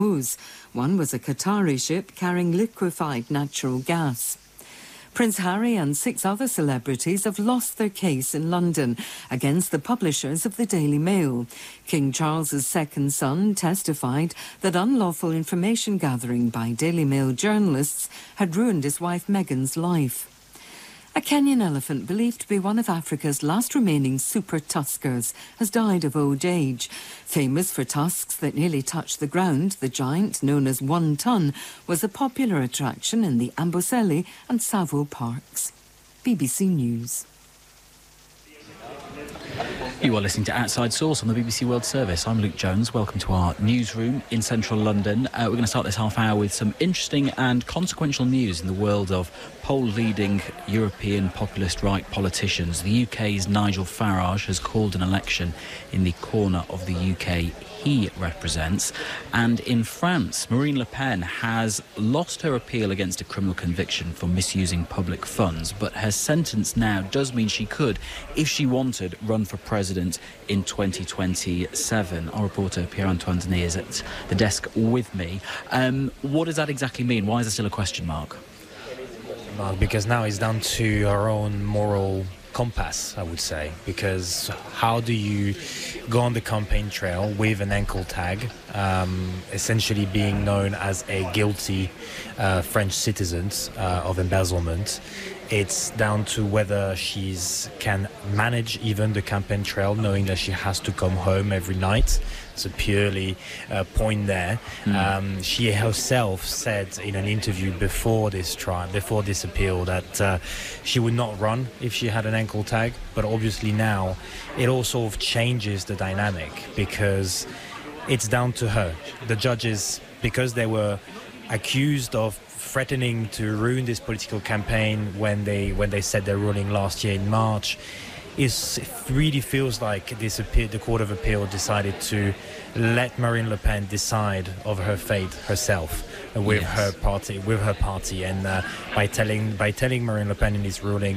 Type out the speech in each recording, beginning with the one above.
One was a Qatari ship carrying liquefied natural gas. Prince Harry and 6 other celebrities have lost their case in London against the publishers of the Daily Mail. King Charles's second son testified that unlawful information gathering by Daily Mail journalists had ruined his wife Meghan's life. A Kenyan elephant believed to be one of Africa's last remaining super tuskers has died of old age. Famous for tusks that nearly touch the ground, the giant, known as 1 ton, was a popular attraction in the Amboseli and Tsavo parks. BBC News. You are listening to Outside Source on the BBC World Service. I'm Luke Jones. Welcome to our newsroom in central London. We're going to start this half hour with some interesting and consequential news in the world of poll-leading European populist right politicians. The UK's Nigel Farage has called an election in the corner of the UK he represents. And in France, Marine Le Pen has lost her appeal against a criminal conviction for misusing public funds, but her sentence now does mean she could, if she wanted, run for president in 2027. Our reporter Pierre-Antoine Denis is at the desk with me. What does that exactly mean? Why is there still a question mark? Well, because now it's down to our own moral compass, I would say, because how do you go on the campaign trail with an ankle tag, essentially being known as a guilty French citizen of embezzlement? It's down to whether she can manage even the campaign trail, knowing that she has to come home every night. It's a purely point there. She herself said in an interview before this appeal, that she would not run if she had an ankle tag. But obviously now it all sort of changes the dynamic, because it's down to her. The judges, because they were accused of threatening to ruin this political campaign when they said their ruling last year in March, it really feels like the Court of Appeal decided to let Marine Le Pen decide of her fate herself with her party, and by telling Marine Le Pen in this ruling,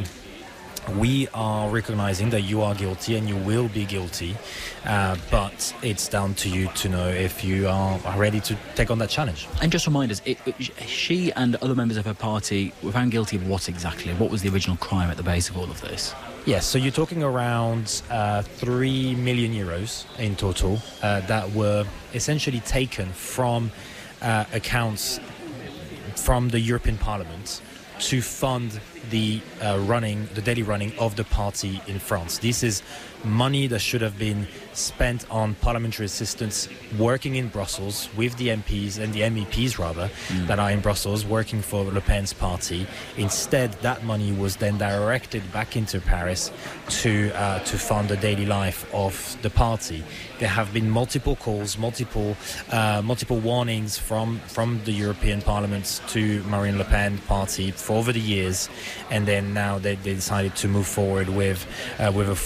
we are recognizing that you are guilty and you will be guilty, but it's down to you to know if you are ready to take on that challenge. And just remind us, she and other members of her party were found guilty of what exactly? What was the original crime at the base of all of this? Yes, so you're talking around 3 million euros in total that were essentially taken from accounts from the European Parliament to fund the daily running of the party in France. This is money that should have been spent on parliamentary assistants working in Brussels with the MPs and the MEPs that are in Brussels working for Le Pen's party. Instead, that money was then directed back into Paris to fund the daily life of the party. There have been multiple calls, multiple warnings from the European Parliament to Marine Le Pen party for over the years, and then now they decided to move forward with a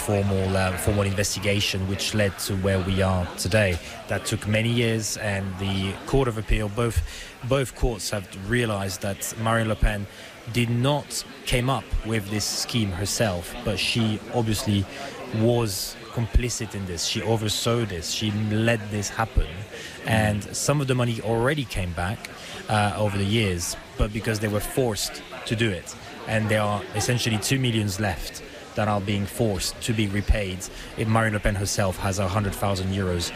formal investigation, which led to where we are today. That took many years, and the Court of Appeal, both courts have realized that Marine Le Pen did not came up with this scheme herself, but she obviously was complicit in this. She oversaw this. She let this happen, and some of the money already came back over the years, but because they were forced to do it, and there are essentially 2 million left that are being forced to be repaid. Marine Le Pen herself has 100,000 euros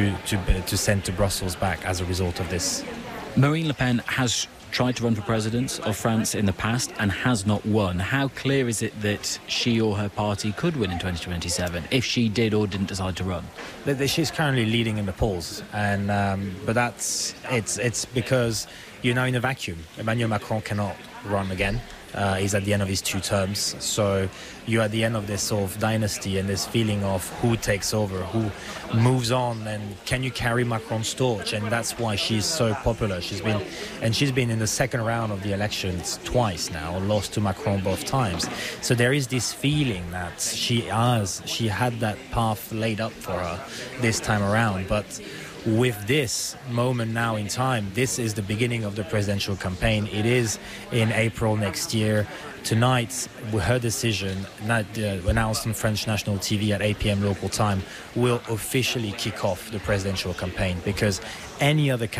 to send to Brussels back as a result of this. Marine Le Pen has tried to run for president of France in the past and has not won. How clear is it that she or her party could win in 2027 if she did or didn't decide to run? She's currently leading in the polls, and but it's because you're now in a vacuum. Emmanuel Macron cannot run again. He's at the end of his 2 terms, so you're at the end of this sort of dynasty and this feeling of who takes over, who moves on, and can you carry Macron's torch? And that's why she's so popular. She's been in the second round of the elections twice now, lost to Macron both times. So there is this feeling that she had that path laid up for her this time around, but with this moment now in time, this is the beginning of the presidential campaign. It is in April next year. Tonight, her decision, announced on French national TV at 8 p.m. local time, will officially kick off the presidential campaign, because any other